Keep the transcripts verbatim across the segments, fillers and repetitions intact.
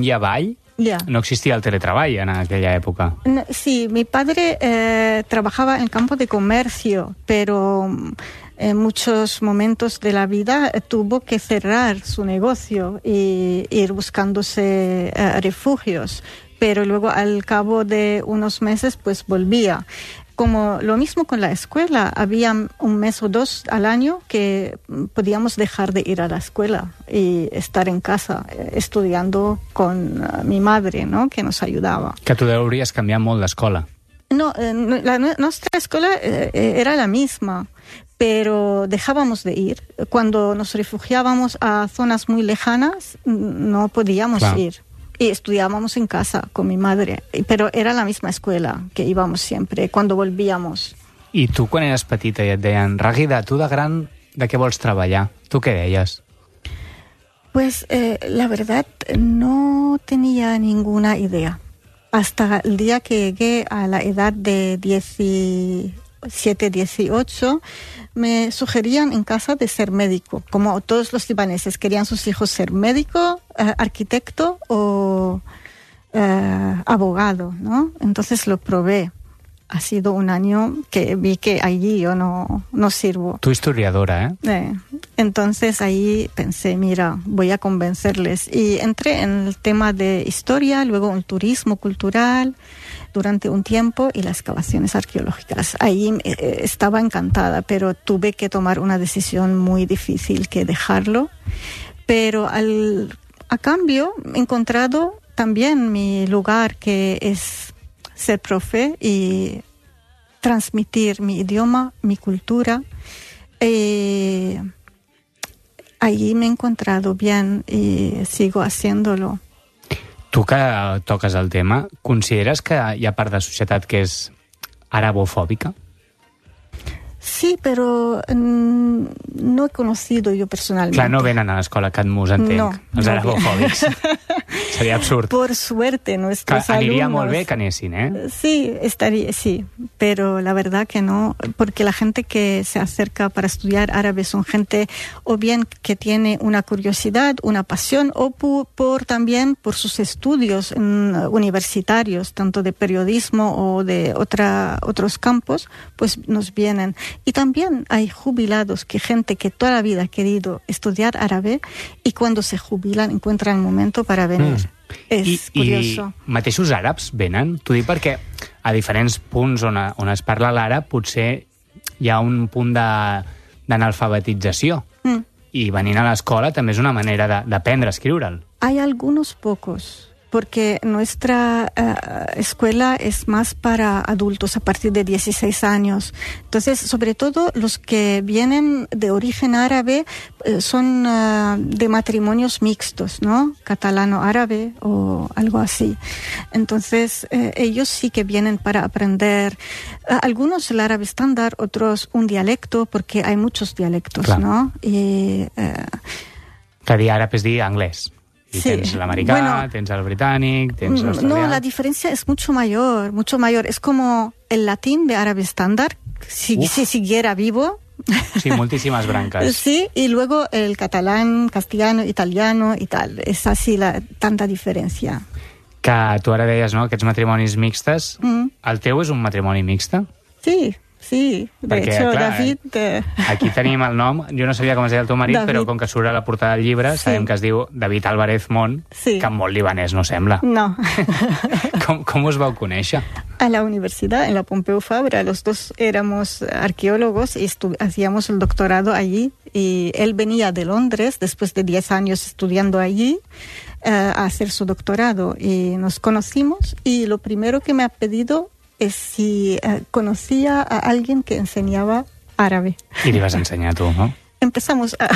havia ball, Ya. no existía el teletrabajo en aquella época. No, sí, mi padre eh, trabajaba en el campo de comercio, pero en muchos momentos de la vida eh, tuvo que cerrar su negocio y ir buscándose eh, refugios. Pero luego, al cabo de unos meses, pues volvía. Como lo mismo con la escuela, había un mes o dos al año que podíamos dejar de ir a la escuela y estar en casa eh, estudiando con uh, mi madre, ¿no?, que nos ayudaba. Que tu hauries canviat molt l'escola. No, eh, la, nuestra escuela eh, era la misma, pero dejábamos de ir. Cuando nos refugiábamos a zonas muy lejanas, no podíamos Clar. ir. Y estudiábamos en casa con mi madre, pero era la misma escuela que íbamos siempre cuando volvíamos. I tu, quan eres petita i et deien, Ràguida, tu de gran, de què vols treballar? Tu què deies? Pues eh, la verdad no tenía ninguna idea. Hasta el día que llegué a la edad de diecisiete, dieciocho, me sugerían en casa de ser médico, como todos los libaneses querían sus hijos ser médico, eh, arquitecto o eh, abogado, ¿no? Entonces lo probé. Ha sido un año que vi que allí yo no, no sirvo. Tu historiadora, ¿eh? Eh, entonces ahí pensé, mira, voy a convencerles. Y entré en el tema de historia, luego el turismo cultural durante un tiempo y las excavaciones arqueológicas. Ahí eh, estaba encantada, pero tuve que tomar una decisión muy difícil, que dejarlo. Pero al, a cambio he encontrado también mi lugar, que es ser profe y transmitir mi idioma, mi cultura. Eh, allí me he encontrado bien y sigo haciéndolo. Tu que toques el tema, consideres que hi ha part de societat que és arabofòbica? Sí, pero mm, no he conocido yo personalmente. Clar, no venen a l'escola Catmus, entenc, no, els no arabofòbics. Seria absurd. Por suerte, nuestros que aniria alumnos... molt bé que anessin, eh? Sí, estaría, sí, pero la verdad que no, porque la gente que se acerca para estudiar árabe son gente o bien que tiene una curiosidad, una pasión, o por, por también por sus estudios en, universitarios, tanto de periodismo o de otra, otros campos, pues nos vienen. Y también hay jubilados, que gente que toda la vida ha querido estudiar árabe y cuando se jubilan encuentran el momento para venir. Mm. És I, curioso. I mateixos àrabs venen? T'ho dic perquè a diferents punts on, on es parla l'àrab potser hi ha un punt d'analfabetització. Mm. I venint a l'escola també és una manera d'aprendre a escriure'l. Hay algunos pocos, porque nuestra uh, escuela es más para adultos a partir de dieciséis años. Entonces, sobre todo los que vienen de origen árabe eh, son uh, de matrimonios mixtos, ¿no? Catalano-árabe o algo así. Entonces, eh, ellos sí que vienen para aprender uh, algunos el árabe estándar, otros un dialecto, porque hay muchos dialectos, claro. ¿No? Y, uh, que dir àrab és dir anglès. Y sí. Tens l'americà, bueno, tens el britànic, tens l'australià... No, la diferencia es mucho mayor, mucho mayor. Es como el latín de árabe estándar, si, si siguiera vivo. Sí, moltíssimes branques. Sí, y luego el catalán, castellano, italiano y tal. Es así la, tanta diferència. Que tu ara deies, no?, aquests matrimonis mixtes. Mm. El teu és un matrimoni mixte? Sí. Sí, de Perquè, hecho, clar, David... Eh... Aquí tenim el nom, jo no sabia com es deia el teu marit, David. Però com que surt a la portada del llibre, sí. Sabem que es diu David Álvarez Mont, sí. Que molt libanès no sembla. No. com, com us vau conèixer? A la universidad, en la Pompeu Fabra, los dos éramos arqueólogos y hacíamos el doctorado allí, y él venía de Londres, después de diez años estudiando allí, uh, a hacer su doctorado, y nos conocimos, y lo primero que me ha pedido es si uh, conocía a alguien que enseñaba árabe. Y le vas a enseñar tú, ¿no? Empezamos, a,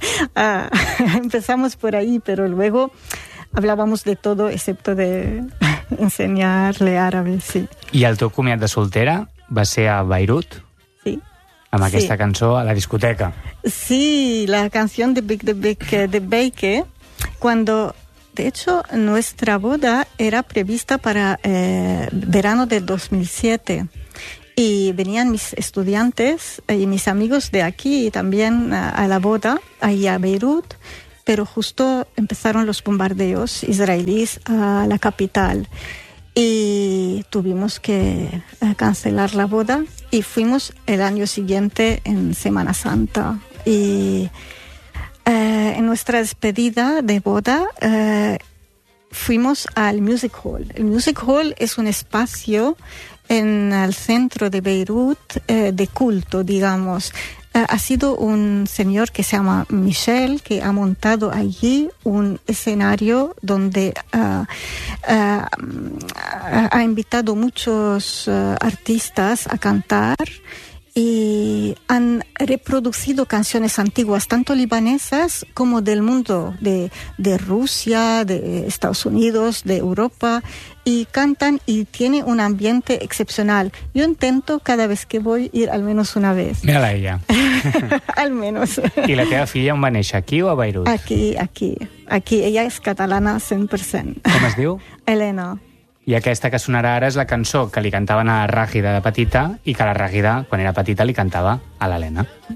a, empezamos por ahí, pero luego hablábamos de todo excepto de enseñarle árabe, sí. I el teu comiat de soltera va ser a Beirut? Sí. Amb aquesta sí. cançó a la discoteca. Sí, la canción de Big the Big de Beike, cuando... De hecho, nuestra boda era prevista para eh, verano del dos mil siete y venían mis estudiantes y mis amigos de aquí también a, a la boda, ahí a Beirut, pero justo empezaron los bombardeos israelíes a la capital y tuvimos que uh, cancelar la boda y fuimos el año siguiente en Semana Santa. Y uh, en nuestra despedida de boda uh, fuimos al Music Hall. El Music Hall es un espacio en el centro de Beirut eh, de culto, digamos. Eh, ha sido un señor que se llama Michel, que ha montado allí un escenario donde uh, uh, ha invitado muchos uh, artistas a cantar y han reproducido canciones antiguas, tanto libanesas como del mundo, de, de Rusia, de Estados Unidos, de Europa, y cantan y tiene un ambiente excepcional. Yo intento cada vez que voy ir al menos una vez. Mira-la ella. Al menos. I la teva filla on va néixer, aquí o a Beirut? Aquí, aquí. Aquí. Ella és catalana cent per cent. Com es diu? Elena. I aquesta que sonarà ara és la cançó que li cantaven a la Ràgida de petita i que la Ràgida, quan era petita, li cantava a l'Helena.